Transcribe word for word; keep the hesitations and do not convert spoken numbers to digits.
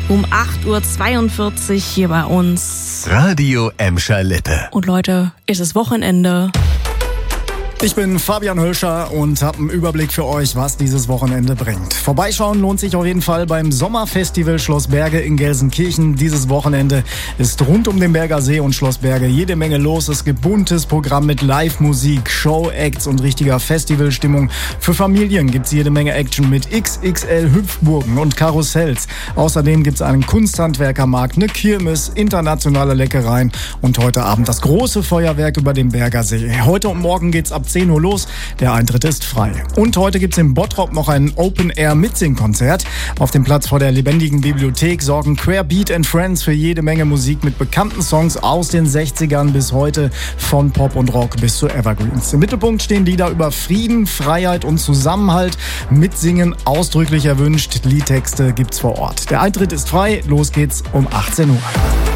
um acht Uhr zweiundvierzig hier bei uns. Radio Emscher Lippe. Und Leute, es ist Wochenende. Ich bin Fabian Hölscher und habe einen Überblick für euch, was dieses Wochenende bringt. Vorbeischauen lohnt sich auf jeden Fall beim Sommerfestival Schloss Berge in Gelsenkirchen. Dieses Wochenende ist rund um den Berger See und Schloss Berge jede Menge los. Es gibt buntes Programm mit Live-Musik, Show-Acts und richtiger Festivalstimmung. Für Familien gibt's jede Menge Action mit X X L-Hüpfburgen und Karussells. Außerdem gibt's einen Kunsthandwerkermarkt, eine Kirmes, internationale Leckereien und heute Abend das große Feuerwerk über dem Berger See. Heute und morgen geht's ab zehn Uhr los. Der Eintritt ist frei. Und heute gibt's in Bottrop noch ein Open-Air-Mitsing-Konzert. Auf dem Platz vor der lebendigen Bibliothek sorgen Querbeat and Friends für jede Menge Musik mit bekannten Songs aus den sechzigern bis heute, von Pop und Rock bis zu Evergreens. Im Mittelpunkt stehen Lieder über Frieden, Freiheit und Zusammenhalt. Mitsingen ausdrücklich erwünscht. Liedtexte gibt's vor Ort. Der Eintritt ist frei. Los geht's um achtzehn Uhr.